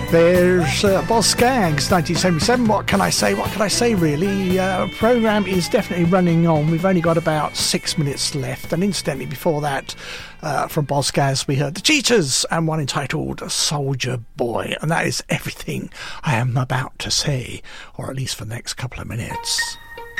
There's Boz Scaggs, 1977. What can I say? What can I say, really? Programme is definitely running on. We've only got about 6 minutes left. And incidentally, before that, from Boz Scaggs, we heard The Cheaters and one entitled Soldier Boy. And that is everything I am about to say, or at least for the next couple of minutes.